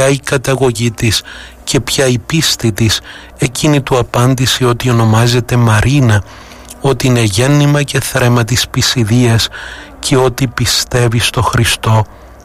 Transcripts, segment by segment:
ποια η καταγωγή της και ποια η πίστη της, εκείνη του απάντησε ότι ονομάζεται Μαρίνα, ότι είναι γέννημα και θρέμα της Πισιδίας και ότι πιστεύει στο Χριστό.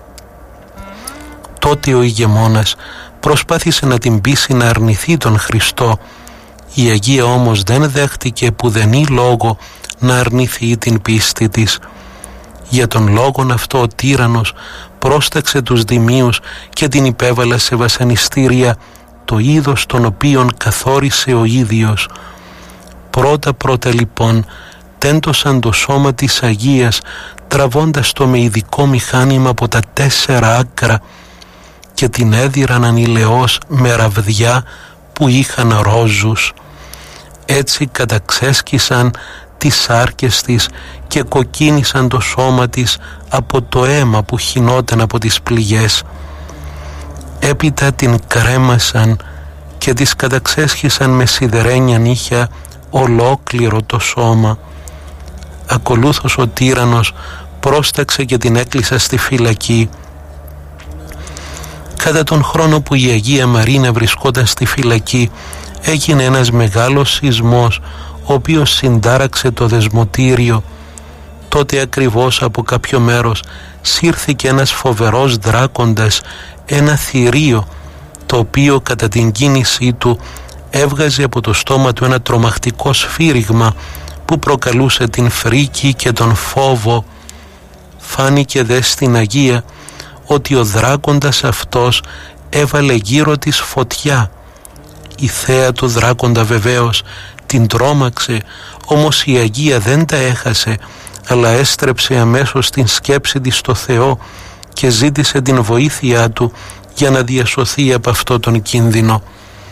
Τότε ο ηγεμόνας προσπάθησε να την πείσει να αρνηθεί τον Χριστό. Η Αγία όμως δεν δέχτηκε πουδενή λόγο να αρνηθεί την πίστη της. Για τον λόγον αυτό ο τύραννος πρόσταξε τους δημίους και την υπέβαλε σε βασανιστήρια, το είδος των οποίων καθόρισε ο ίδιος. Πρώτα λοιπόν τέντωσαν το σώμα της Αγίας, τραβώντας το με ειδικό μηχάνημα από τα 4 άκρα, και την έδιραν ανηλαιώς με ραβδιά που είχαν ρόζους. Έτσι καταξέσκησαν τις σάρκες της και κοκκίνησαν το σώμα της από το αίμα που χυνόταν από τις πληγές. Έπειτα την κρέμασαν και της καταξέσχισαν με σιδερένια νύχια ολόκληρο το σώμα. Ακολούθως ο τύραννος πρόσταξε και την έκλεισε στη φυλακή. Κατά τον χρόνο που η Αγία Μαρίνα βρισκόταν στη φυλακή, έγινε ένας μεγάλος σεισμός, ο οποίος συντάραξε το δεσμοτήριο. Τότε ακριβώς από κάποιο μέρος σύρθηκε ένας φοβερός δράκοντας, ένα θηρίο, το οποίο κατά την κίνησή του έβγαζε από το στόμα του ένα τρομακτικό σφύριγμα που προκαλούσε την φρίκη και τον φόβο. Φάνηκε δε στην Αγία ότι ο δράκοντας αυτός έβαλε γύρω της φωτιά. Η θέα του δράκοντα βεβαίως την τρόμαξε, όμως η Αγία δεν τα έχασε, αλλά έστρεψε αμέσως την σκέψη της στο Θεό και ζήτησε την βοήθειά του για να διασωθεί από αυτό τον κίνδυνο.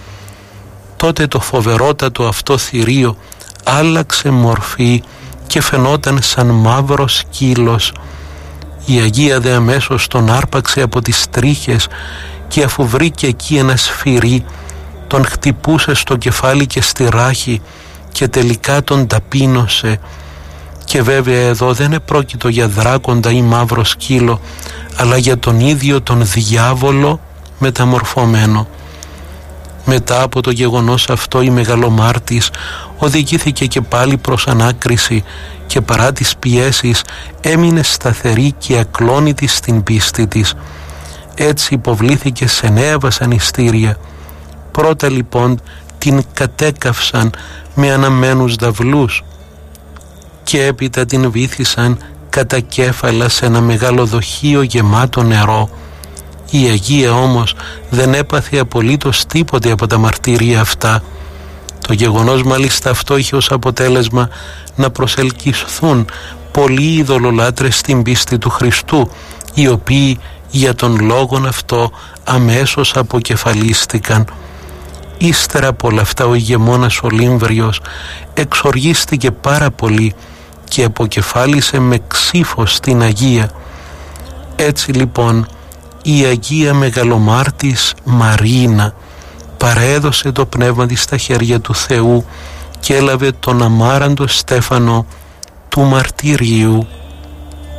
Τότε το φοβερότατο αυτό θηρίο άλλαξε μορφή και φαινόταν σαν μαύρο σκύλος. Η Αγία δε αμέσως τον άρπαξε από τις τρίχες και αφού βρήκε εκεί ένα σφυρί, τον χτυπούσε στο κεφάλι και στη ράχη και τελικά τον ταπείνωσε. Και βέβαια εδώ δεν επρόκειτο για δράκοντα ή μαύρο σκύλο, αλλά για τον ίδιο τον διάβολο μεταμορφωμένο. Μετά από το γεγονός αυτό η μεγαλομάρτης οδηγήθηκε και πάλι προς ανάκριση και παρά τις πιέσεις έμεινε σταθερή και ακλόνητη στην πίστη της. Έτσι υποβλήθηκε σε νέα βασανιστήρια. Πρώτα λοιπόν την κατέκαυσαν με αναμένους δαυλούς και έπειτα την βύθισαν κατά κέφαλα σε ένα μεγάλο δοχείο γεμάτο νερό. Η Αγία όμως δεν έπαθε απολύτως τίποτε από τα μαρτύρια αυτά. Το γεγονός μάλιστα αυτό είχε ως αποτέλεσμα να προσελκυθούν πολλοί ειδωλολάτρες στην πίστη του Χριστού, οι οποίοι για τον λόγον αυτό αμέσως αποκεφαλίστηκαν. Ύστερα από όλα αυτά ο ηγεμόνας Ολύμβριος εξοργίστηκε πάρα πολύ και αποκεφάλισε με ξύφος την Αγία. Έτσι λοιπόν η Αγία Μεγαλομάρτης Μαρίνα παρέδωσε το πνεύμα της στα χέρια του Θεού και έλαβε τον αμάραντο στέφανο του μαρτυρίου.